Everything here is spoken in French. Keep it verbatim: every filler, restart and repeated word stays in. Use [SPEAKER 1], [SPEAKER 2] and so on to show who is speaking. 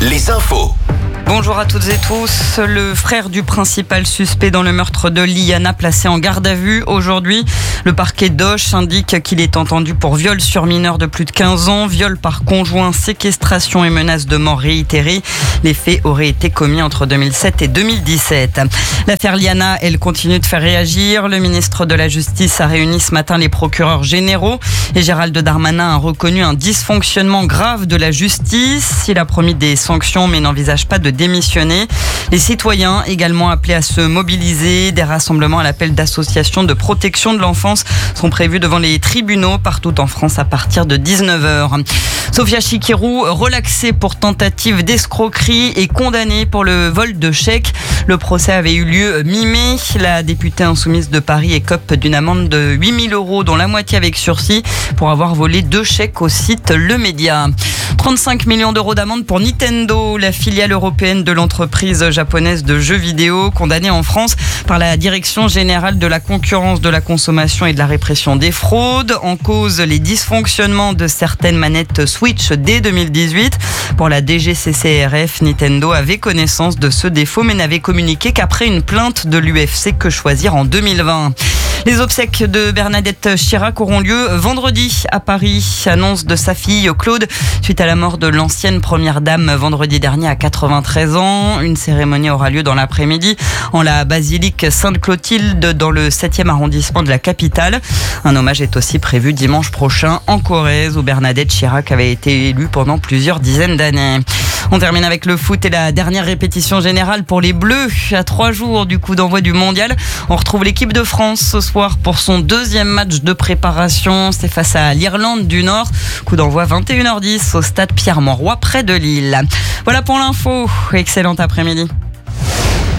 [SPEAKER 1] les infos.
[SPEAKER 2] Bonjour à toutes et tous. Le frère du principal suspect dans le meurtre de Liana placé en garde à vue aujourd'hui. Le parquet d'Auch indique qu'il est entendu pour viol sur mineur de plus de quinze ans, viol par conjoint, séquestration et menace de mort réitérée. Les faits auraient été commis entre deux mille sept et deux mille dix-sept. L'affaire Liana, elle continue de faire réagir. Le ministre de la Justice a réuni ce matin les procureurs généraux et Gérald Darmanin a reconnu un dysfonctionnement grave de la justice. Il a promis des sanctions mais n'envisage pas de démissionner. Les citoyens également appelés à se mobiliser. Des rassemblements à l'appel d'associations de protection de l'enfance sont prévus devant les tribunaux partout en France à partir de dix-neuf heures. Sofia Chikirou, relaxée pour tentative d'escroquerie et condamnée pour le vol de chèques. Le procès avait eu lieu mi-mai. La députée insoumise de Paris écope d'une amende de huit mille euros, dont la moitié avec sursis, pour avoir volé deux chèques au site Le Média. trente-cinq millions d'euros d'amende pour Nintendo, la filiale européenne de l'entreprise japonaise de jeux vidéo, condamnée en France par la Direction générale de la concurrence, de la consommation et de la répression des fraudes. En cause, les dysfonctionnements de certaines manettes Switch dès deux mille dix-huit. Pour la D G C C R F, Nintendo avait connaissance de ce défaut mais n'avait communiqué qu'après une plainte de l'U F C Que Choisir en deux mille vingt. Les obsèques de Bernadette Chirac auront lieu vendredi à Paris. Annonce de sa fille Claude suite à la mort de l'ancienne première dame vendredi dernier à quatre-vingt-treize ans. Une cérémonie aura lieu dans l'après-midi en la basilique Sainte-Clotilde dans le septième arrondissement de la capitale. Un hommage est aussi prévu dimanche prochain en Corrèze où Bernadette Chirac avait été élue pendant plusieurs dizaines d'années. On termine avec le foot et la dernière répétition générale pour les Bleus. À trois jours du coup d'envoi du mondial, on retrouve l'équipe de France ce soir pour son deuxième match de préparation. C'est face à l'Irlande du Nord. Coup d'envoi vingt et une heures dix au stade Pierre-Mauroy près de Lille. Voilà pour l'info. Excellent après-midi.